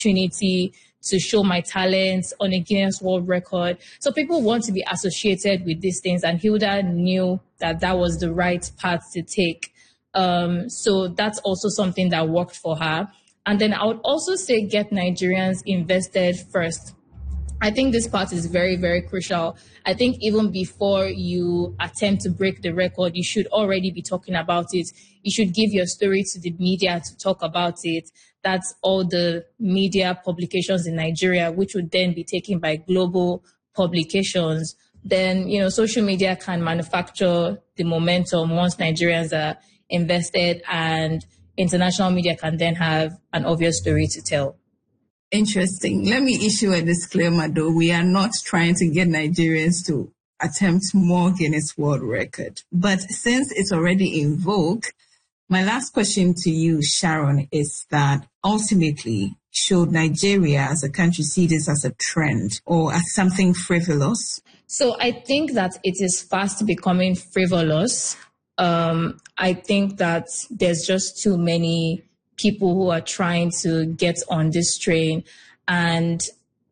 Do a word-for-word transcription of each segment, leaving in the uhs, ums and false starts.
opportunity to show my talents on a Guinness World Record. So people want to be associated with these things, and Hilda knew that that was the right path to take. Um, so that's also something that worked for her. And then I would also say get Nigerians invested first. I think this part is very, very crucial. I think even before you attempt to break the record, you should already be talking about it. You should give your story to the media to talk about it. That's all the media publications in Nigeria, which would then be taken by global publications. Then, you know, social media can manufacture the momentum once Nigerians are invested, and international media can then have an obvious story to tell. Interesting. Let me issue a disclaimer, though. We are not trying to get Nigerians to attempt more Guinness World Record. But since it's already in vogue, my last question to you, Sharon, is that ultimately, should Nigeria as a country see this as a trend or as something frivolous? So I think that it is fast becoming frivolous. Um, I think that there's just too many people who are trying to get on this train, and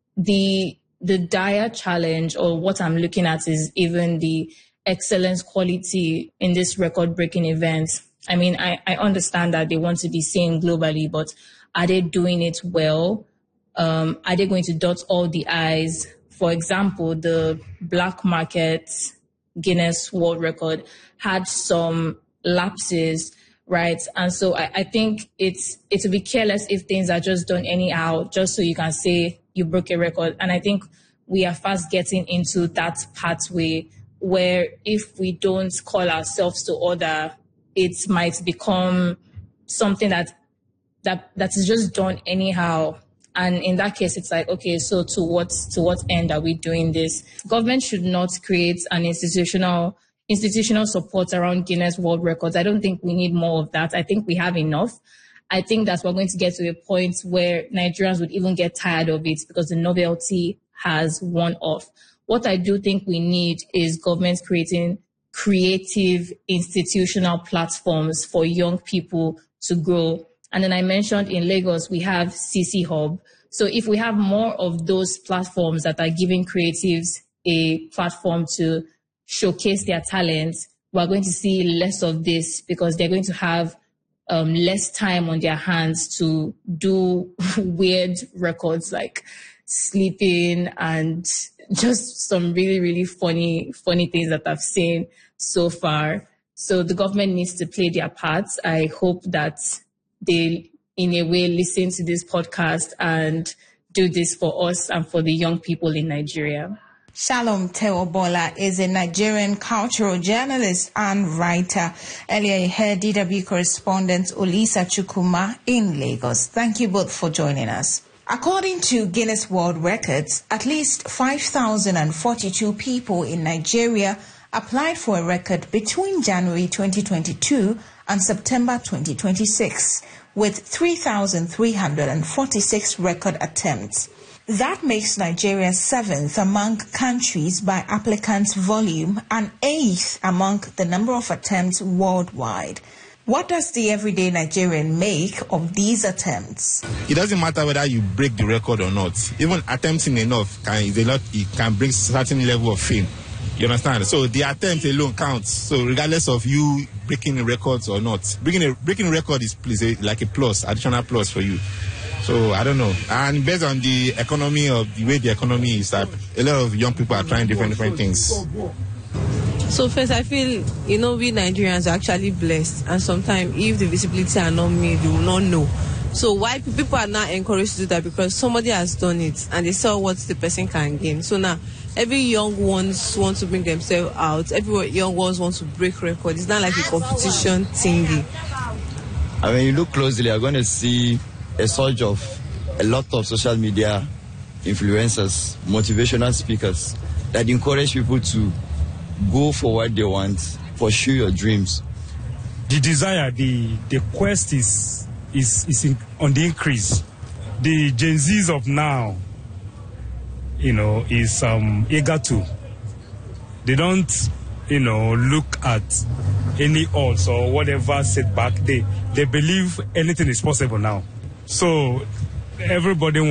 the the dire challenge, or what I'm looking at, is even the excellence quality in this record-breaking event. I mean, I, I understand that they want to be seen globally, but are they doing it well? Um, are they going to dot all the I's? For example, the black market Guinness World Record had some lapses, right? And so I, I think it's it would be careless if things are just done anyhow, just so you can say you broke a record. And I think we are fast getting into that pathway where if we don't call ourselves to order, it might become something that that that is just done anyhow. And in that case, it's like, okay, so to what to what end are we doing this? Government should not create an institutional institutional support around Guinness World Records. I don't think we need more of that. I think we have enough. I think that we're going to get to a point where Nigerians would even get tired of it because the novelty has worn off. What I do think we need is government creating creative institutional platforms for young people to grow. And then I mentioned in Lagos, we have C C Hub. So if we have more of those platforms that are giving creatives a platform to showcase their talents, we're going to see less of this because they're going to have um, less time on their hands to do weird records like sleeping and just some really, really funny, funny things that I've seen so far. So the government needs to play their parts. I hope that they, in a way, listen to this podcast and do this for us and for the young people in Nigeria. Shalom Teobola is a Nigerian cultural journalist and writer. Earlier you heard D W correspondent Olisa Chukwuma in Lagos. Thank you both for joining us. According to Guinness World Records, at least five thousand forty-two people in Nigeria applied for a record between January twenty twenty-two and September twenty twenty-six, with three thousand three hundred forty-six record attempts. That makes Nigeria seventh among countries by applicants' volume and eighth among the number of attempts worldwide. What does the everyday Nigerian make of these attempts? It doesn't matter whether you break the record or not. Even attempting enough can, is a lot, it can bring certain level of fame. You understand? So the attempt alone counts. So regardless of you breaking records or not, breaking a breaking a record is, is a, like a plus, additional plus for you. So I don't know. And based on the economy of the way the economy is, that a lot of young people are trying different different things. So first, I feel, you know, we Nigerians are actually blessed, and sometimes if the visibility are not made, you will not know. So why people are now encouraged to do that? Because somebody has done it and they saw what the person can gain. So now every young ones want to bring themselves out. Every young ones want to break records. It's not like a competition thingy. And when you look closely, you're going to see a surge of a lot of social media influencers, motivational speakers that encourage people to go for what they want, pursue your dreams. The desire, the the quest is is is in, on the increase. The Gen Zs of now, you know, is um, eager to. They don't, you know, look at any odds or whatever setback. They they believe anything is possible now. So everybody